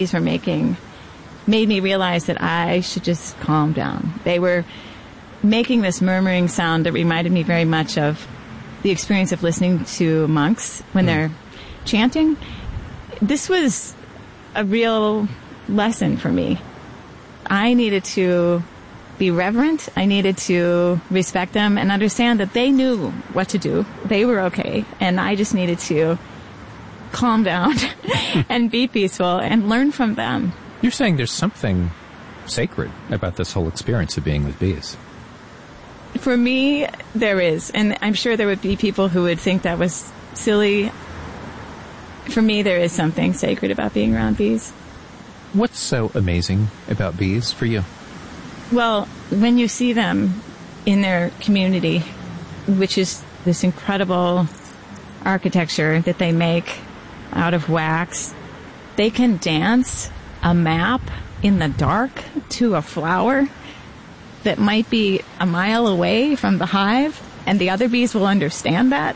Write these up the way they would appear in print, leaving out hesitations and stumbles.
were making made me realize that I should just calm down. They were making this murmuring sound that reminded me very much of the experience of listening to monks when they're chanting. This was a real lesson for me. I needed to be reverent. I needed to respect them and understand that they knew what to do. They were okay. And I just needed to calm down and be peaceful and learn from them. You're saying there's something sacred about this whole experience of being with bees. For me, there is. And I'm sure there would be people who would think that was silly. For me, there is something sacred about being around bees. What's so amazing about bees for you? Well, when you see them in their community, which is this incredible architecture that they make out of wax, they can dance a map in the dark to a flower that might be a mile away from the hive, and the other bees will understand that.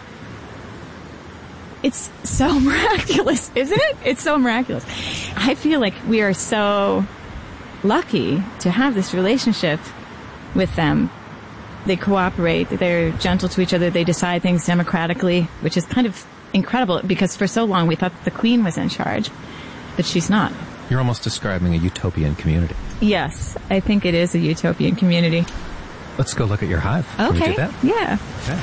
It's so miraculous, isn't it? It's so miraculous. I feel like we are so lucky to have this relationship with them. They cooperate, they're gentle to each other, they decide things democratically, which is kind of incredible because for so long we thought that the queen was in charge, but she's not. You're almost describing a utopian community. Yes, I think it is a utopian community. Let's go look at your hive. Okay. Can we do that? Yeah. Okay.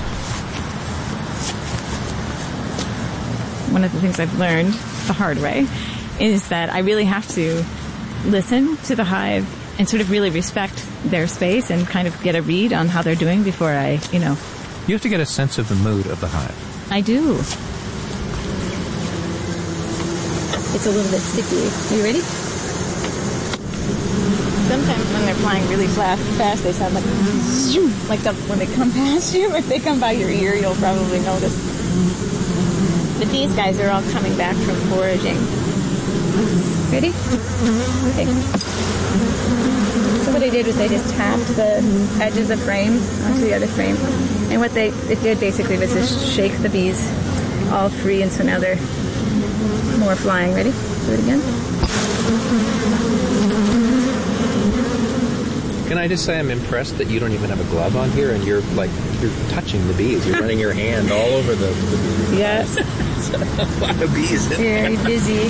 One of the things I've learned the hard way is that I really have to listen to the hive and sort of really respect their space and kind of get a read on how they're doing before I. You have to get a sense of the mood of the hive. I do. It's a little bit sticky. Are you ready? Sometimes when they're flying really fast, they sound like when they come past you. If they come by your ear, you'll probably notice. But these guys are all coming back from foraging. Ready? Okay. So what I did was I just tapped the edge of the frame onto the other frame. And what it did basically was just shake the bees all free, and so now they're more flying. Ready? Do it again. Can I just say I'm impressed that you don't even have a glove on here and you're touching the bees. You're running your hand all over the bees. Yes. A lot of bees. Very busy.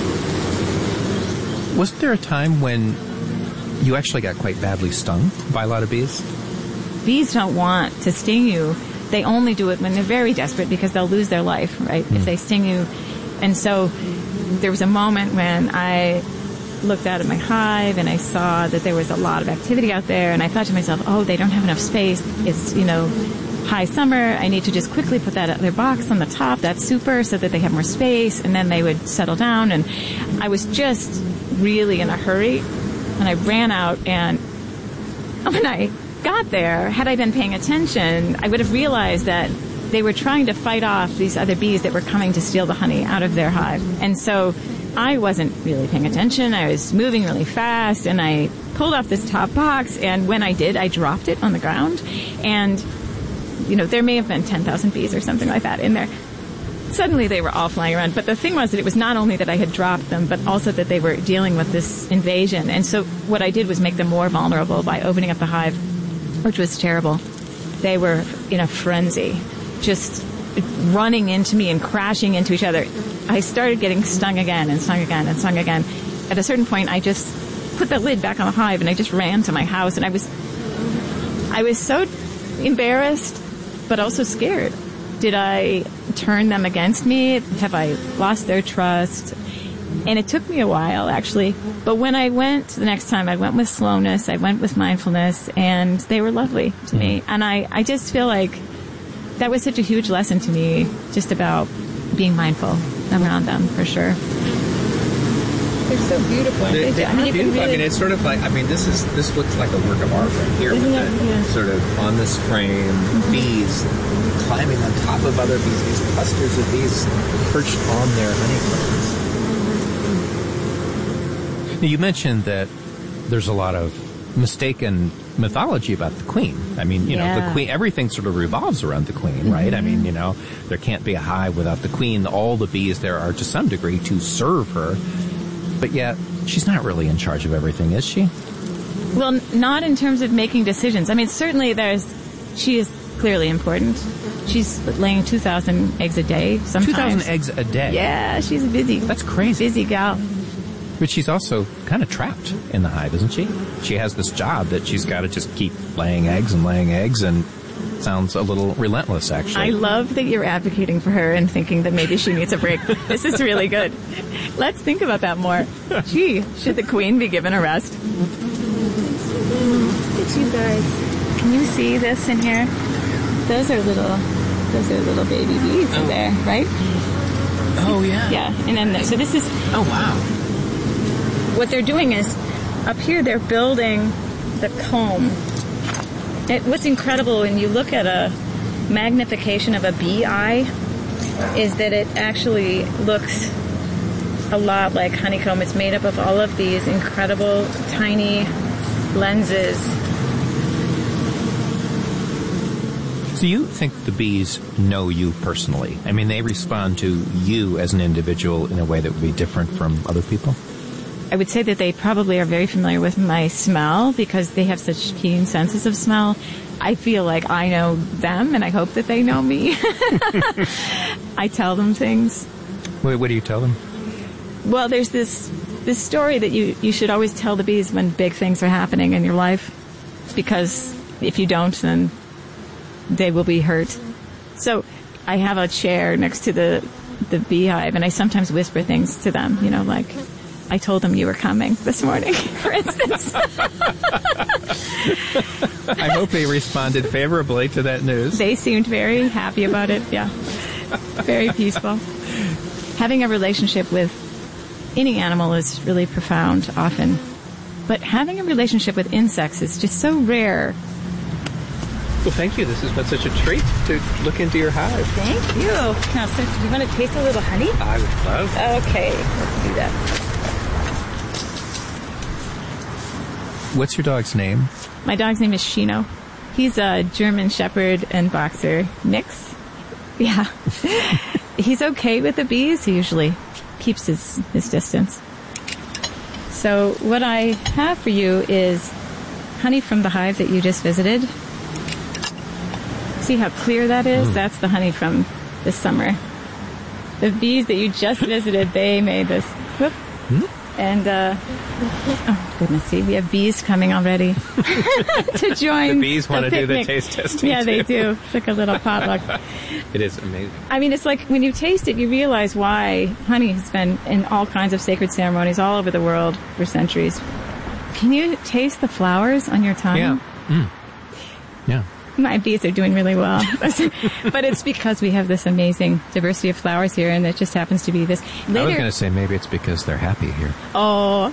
Wasn't there a time when you actually got quite badly stung by a lot of bees? Bees don't want to sting you. They only do it when they're very desperate because they'll lose their life, right? If they sting you. And so there was a moment when I looked out at my hive and I saw that there was a lot of activity out there, and I thought to myself, oh, they don't have enough space. It's, high summer. I need to just quickly put that other box on the top. That's super, so that they have more space, and then they would settle down. And I was just really in a hurry, and I ran out, and when I got there, had I been paying attention, I would have realized that they were trying to fight off these other bees that were coming to steal the honey out of their hive. And so I wasn't really paying attention. I was moving really fast, and I pulled off this top box, and when I did, I dropped it on the ground. And, there may have been 10,000 bees or something like that in there. Suddenly they were all flying around. But the thing was that it was not only that I had dropped them, but also that they were dealing with this invasion. And so what I did was make them more vulnerable by opening up the hive, which was terrible. They were in a frenzy, just running into me and crashing into each other. I started getting stung again and stung again and stung again. At a certain point, I just put the lid back on the hive and I just ran to my house, and I was so embarrassed, but also scared. Did I turn them against me? Have I lost their trust? And it took me a while, actually. But when I went the next time, I went with slowness, I went with mindfulness, and they were lovely to me. And I just feel like that was such a huge lesson to me, just about being mindful around them, for sure. They're so beautiful. They are beautiful. Really, it's sort of like, this looks like a work of art right here. Isn't with it? Sort of on this frame, bees climbing on top of other bees, these clusters of bees perched on their honeycombs. Now, you mentioned that there's a lot of mistaken mythology about the queen. The queen, everything sort of revolves around the queen, right? There can't be a hive without the queen. All the bees there are to some degree to serve her. But yet, she's not really in charge of everything, is she? Well, not in terms of making decisions. I mean, certainly she is clearly important. She's laying 2,000 eggs a day sometimes. 2,000 eggs a day? Yeah, she's busy. That's crazy. Busy gal. But she's also kind of trapped in the hive, isn't she? She has this job that she's got to just keep laying eggs, and sounds a little relentless, actually. I love that you're advocating for her and thinking that maybe she needs a break. This is really good. Let's think about that more. Gee, should the queen be given a rest? Look at you guys. Can you see this in here? Those are little baby bees in there, right? Oh, yeah. Yeah, and then so this is. Oh, wow. What they're doing is, up here they're building the comb. What's incredible when you look at a magnification of a bee eye is that it actually looks a lot like honeycomb. It's made up of all of these incredible tiny lenses. So you think the bees know you personally? I mean, they respond to you as an individual in a way that would be different from other people? I would say that they probably are very familiar with my smell because they have such keen senses of smell. I feel like I know them, and I hope that they know me. I tell them things. What do you tell them? Well, there's this story that you should always tell the bees when big things are happening in your life, because if you don't, then they will be hurt. So I have a chair next to the beehive, and I sometimes whisper things to them, like, I told them you were coming this morning, for instance. I hope they responded favorably to that news. They seemed very happy about it, yeah. Very peaceful. Having a relationship with any animal is really profound often. But having a relationship with insects is just so rare. Well, thank you. This has been such a treat to look into your hive. Thank you. Now, so do you want to taste a little honey? I would love. Okay, let's do that. What's your dog's name? My dog's name is Shino. He's a German Shepherd and Boxer mix. Yeah. He's okay with the bees. He usually keeps his distance. So what I have for you is honey from the hive that you just visited. See how clear that is? That's the honey from this summer. The bees that you just visited, they made this. Whoop. And, oh, goodness, see, we have bees coming already to join. The bees want to do the taste testing, Yeah, too. they do. It's like a little potluck. It is amazing. I mean, it's like when you taste it, you realize why honey has been in all kinds of sacred ceremonies all over the world for centuries. Can you taste the flowers on your tongue? Yeah. Yeah. My bees are doing really well. But it's because we have this amazing diversity of flowers here, and it just happens to be this. Later, I was going to say maybe it's because they're happy here. Oh,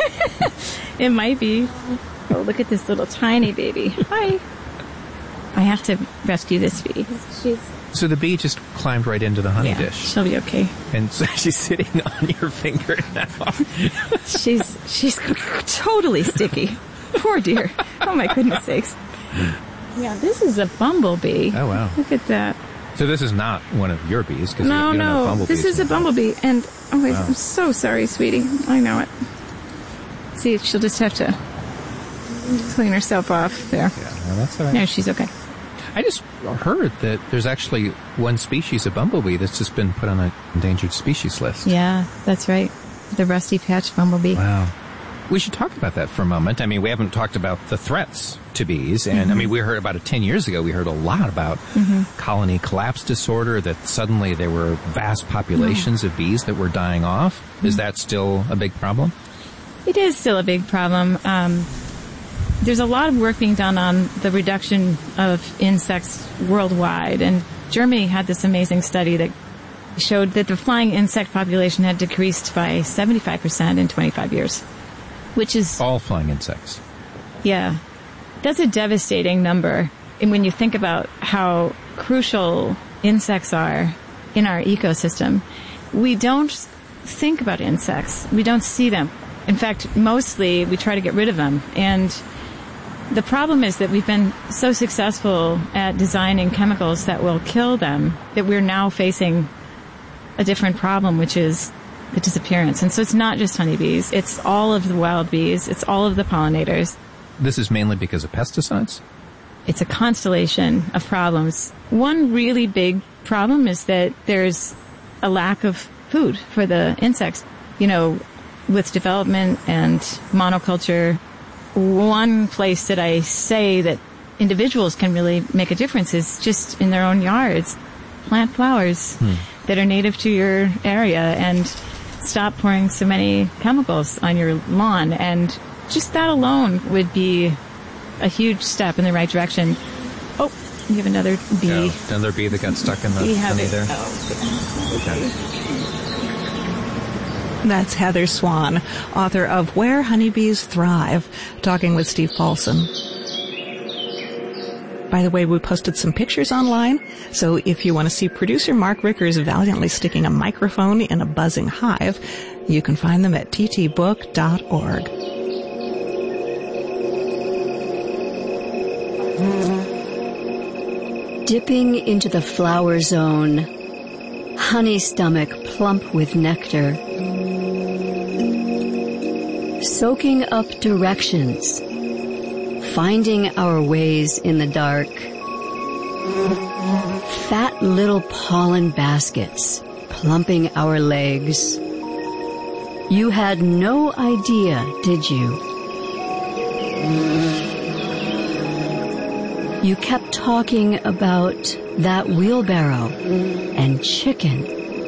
it might be. Oh, look at this little tiny baby. Hi. I have to rescue this bee. So the bee just climbed right into the honey dish. She'll be okay. And so she's sitting on your finger now. She's totally sticky. Poor dear. Oh, my goodness sakes. Yeah, this is a bumblebee. Oh, wow. Look at that. So this is not one of your bees? Cause No, you don't have bumblebees. this is a bumblebee. And, oh, wait, Wow. I'm so sorry, sweetie. I know it. See, she'll just have to clean herself off there. Yeah, well, that's all right. No, she's okay. I just heard that there's actually one species of bumblebee that's just been put on an endangered species list. Yeah, that's right. The rusty patch bumblebee. Wow. We should talk about that for a moment. I mean, we haven't talked about the threats to bees. And, I mean, we heard about it 10 years ago. We heard a lot about colony collapse disorder, that suddenly there were vast populations of bees that were dying off. Is that still a big problem? It is still a big problem. There's a lot of work being done on the reduction of insects worldwide. And Germany had this amazing study that showed that the flying insect population had decreased by 75% in 25 years. Which is... All flying insects. Yeah. That's a devastating number. And when you think about how crucial insects are in our ecosystem, we don't think about insects. We don't see them. In fact, mostly we try to get rid of them. And the problem is that we've been so successful at designing chemicals that will kill them that we're now facing a different problem, which is the disappearance. And so it's not just honeybees. It's all of the wild bees. It's all of the pollinators. This is mainly because of pesticides? It's a constellation of problems. One really big problem is that there's a lack of food for the insects. You know, with development and monoculture, one place that I say that individuals can really make a difference is just in their own yards. Plant flowers that are native to your area and stop pouring so many chemicals on your lawn. And just that alone would be a huge step in the right direction. Oh, you have another bee. Yeah, another bee that got stuck in the honey there. Okay. That's Heather Swan, author of Where Honeybees Thrive, talking with Steve Paulson. By the way, we posted some pictures online, so if you want to see producer Mark Rickers valiantly sticking a microphone in a buzzing hive, you can find them at ttbook.org. Dipping into the flower zone, honey stomach plump with nectar, soaking up directions, finding our ways in the dark, fat little pollen baskets plumping our legs. You had no idea, did you? You kept talking about that wheelbarrow and chicken,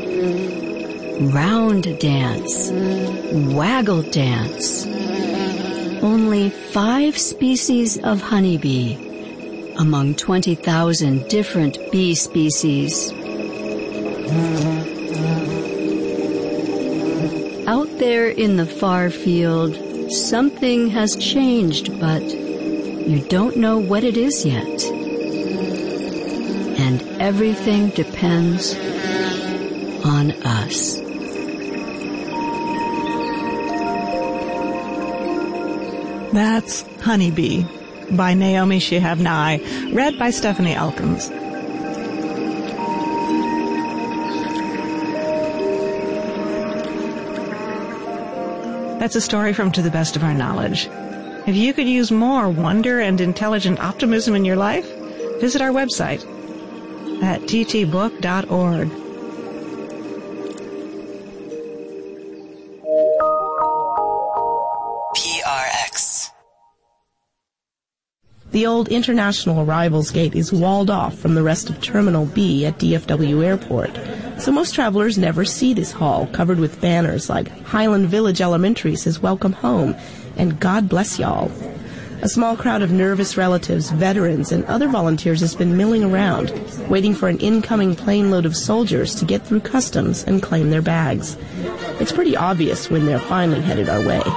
round dance, waggle dance. Only 5 species of honeybee among 20,000 different bee species. Out there in the far field, something has changed, but you don't know what it is yet. And everything depends on us. That's Honeybee by Naomi Shihab Nye, read by Stephanie Elkins. That's a story from To the Best of Our Knowledge. If you could use more wonder and intelligent optimism in your life, visit our website at ttbook.org. PRX. The old International Arrivals Gate is walled off from the rest of Terminal B at DFW Airport, so most travelers never see this hall covered with banners like Highland Village Elementary says welcome home and God bless y'all. A small crowd of nervous relatives, veterans, and other volunteers has been milling around, waiting for an incoming plane load of soldiers to get through customs and claim their bags. It's pretty obvious when they're finally headed our way.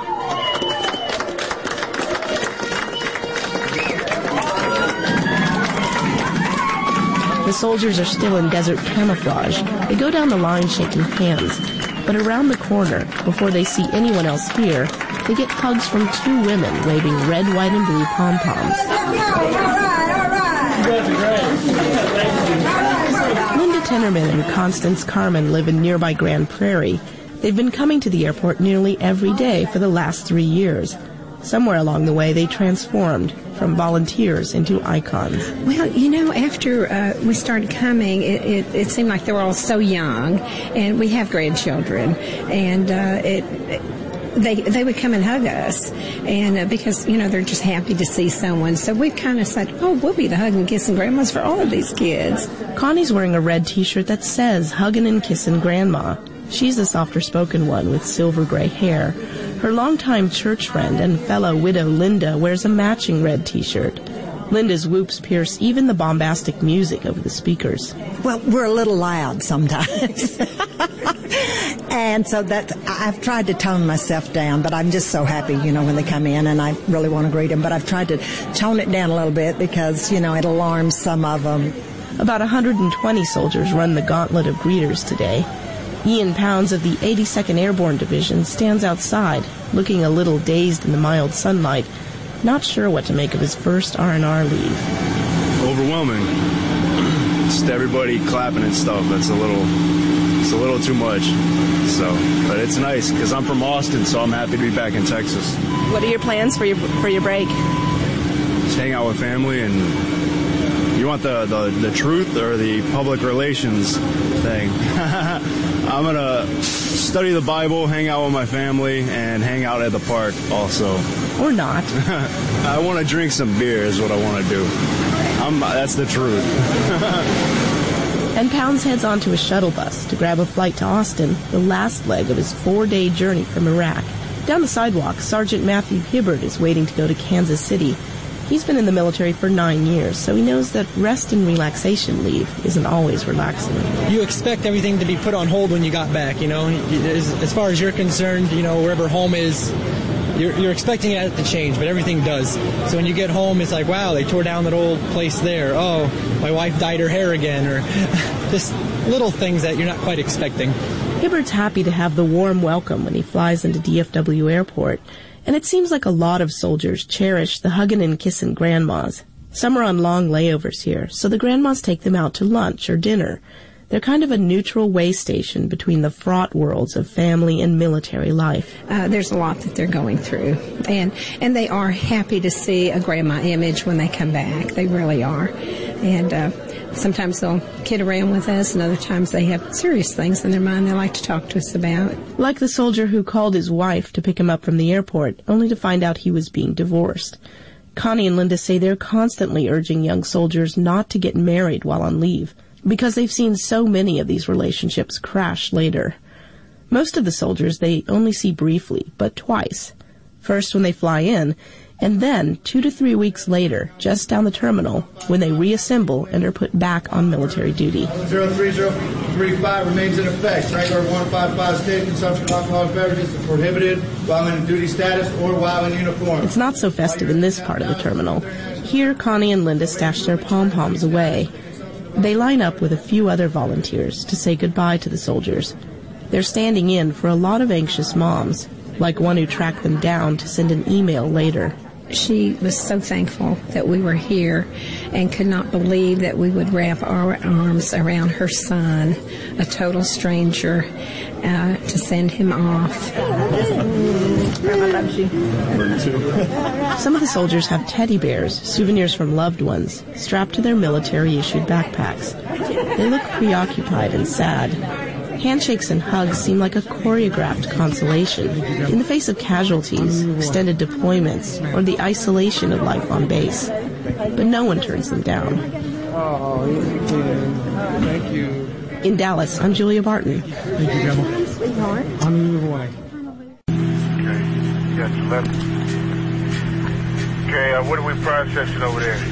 The soldiers are still in desert camouflage. They go down the line shaking hands. But around the corner, before they see anyone else here, they get hugs from 2 women waving red, white, and blue pom-poms. Linda Tennerman and Constance Carmen live in nearby Grand Prairie. They've been coming to the airport nearly every day for the last 3 years. Somewhere along the way, they transformed from volunteers into icons. Well, you know, after we started coming, it seemed like they were all so young, and we have grandchildren, and they would come and hug us, and because, you know, they're just happy to see someone. So we've kind of said, oh, we'll be the hug and kissing grandmas for all of these kids. Connie's wearing a red T-shirt that says Huggin' and Kissin' Grandma. She's the softer-spoken one with silver gray hair. Her longtime church friend and fellow widow Linda wears a matching red T-shirt. Linda's whoops pierce even the bombastic music over the speakers. Well, we're a little loud sometimes. And so I've tried to tone myself down, but I'm just so happy, you know, when they come in, and I really want to greet them. But I've tried to tone it down a little bit because, you know, it alarms some of them. About 120 soldiers run the gauntlet of greeters today. Ian Pounds of the 82nd Airborne Division stands outside, looking a little dazed in the mild sunlight, not sure what to make of his first R&R leave. Overwhelming. Just everybody clapping and stuff. That's a little It's a little too much. So, but it's nice because I'm from Austin, so I'm happy to be back in Texas. What are your plans for your break? Just hang out with family. And you want the truth or the public relations thing? I'm gonna study the Bible, hang out with my family, and hang out at the park also. Or not. I want to drink some beer is what I want to do. That's the truth. And Pounds heads onto a shuttle bus to grab a flight to Austin, the last leg of his 4-day journey from Iraq. Down the sidewalk, Sergeant Matthew Hibbard is waiting to go to Kansas City. He's been in the military for 9 years, so he knows that rest and relaxation leave isn't always relaxing. You expect everything to be put on hold when you got back, you know. As far as you're concerned, you know, wherever home is, you're expecting it to change, but everything does. So when you get home, it's like, wow, they tore down that old place there. Oh, my wife dyed her hair again, or just little things that you're not quite expecting. Hibbard's happy to have the warm welcome when he flies into DFW Airport, and it seems like a lot of soldiers cherish the huggin' and kissin' grandmas. Some are on long layovers here, so the grandmas take them out to lunch or dinner. They're kind of a neutral way station between the fraught worlds of family and military life. There's a lot that they're going through, and they are happy to see a grandma image when they come back. They really are. And sometimes they'll kid around with us, and other times they have serious things in their mind they like to talk to us about. Like the soldier who called his wife to pick him up from the airport, only to find out he was being divorced. Connie and Linda say they're constantly urging young soldiers not to get married while on leave, because they've seen so many of these relationships crash later. Most of the soldiers they only see briefly, but twice. First when they fly in, and then 2 to 3 weeks later, just down the terminal, when they reassemble and are put back on military duty. 03035 remains in effect. Regular 155 state consumption of alcoholic beverages is prohibited while in duty status or while in uniform. It's not so festive in this part of the terminal. Here, Connie and Linda stash their pom-poms away. They line up with a few other volunteers to say goodbye to the soldiers. They're standing in for a lot of anxious moms, like one who tracked them down to send an email later. She was so thankful that we were here and could not believe that we would wrap our arms around her son, a total stranger, to send him off. Some of the soldiers have teddy bears, souvenirs from loved ones, strapped to their military-issued backpacks. They look preoccupied and sad. Handshakes and hugs seem like a choreographed consolation in the face of casualties, extended deployments, or the isolation of life on base. But no one turns them down. Oh, thank you. In Dallas, I'm Julia Barton. Thank you, Grandma. Sweetheart. On your way. Okay, you got your left. Okay, what are we processing over there?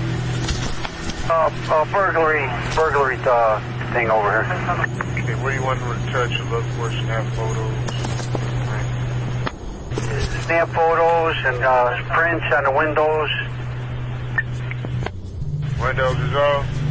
Burglary thing over here. Okay, where do you want them to touch and look for? Snap photos. Snap photos and prints on the windows. Windows is off.